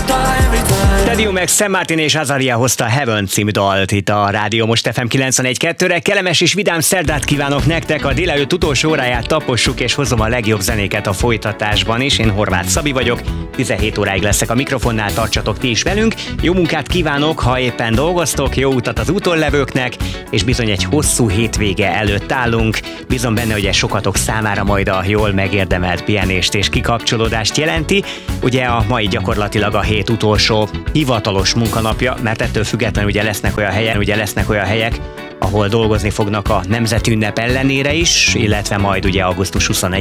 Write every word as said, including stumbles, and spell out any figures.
Teddy Max, Sam Martin és Azaria hozta a Heaven című dalt itt a Rádió Most ef em kilencvenegy kettőre. Kellemes és vidám szerdát kívánok nektek, a délelőtt utolsó óráját tapossuk, és hozom a legjobb zenéket a folytatásban is. Én Horváth Szabi vagyok, tizenhét óráig leszek a mikrofonnál, tartsatok ti is velünk. Jó munkát kívánok, ha éppen dolgoztok, jó utat az úton levőknek, és bizony egy hosszú hétvége előtt állunk. Bízom benne, hogy ez sokatok számára majd a jól megérdemelt pihenést és kikapcsolódást jelenti. Ugye a mai gyakorlatilag a hét utolsó hivatalos munkanapja, mert ettől függetlenül ugye lesznek olyan helyen, ugye lesznek olyan helyek, ahol dolgozni fognak a nemzeti ünnep ellenére is, illetve majd ugye augusztus huszonegyedikén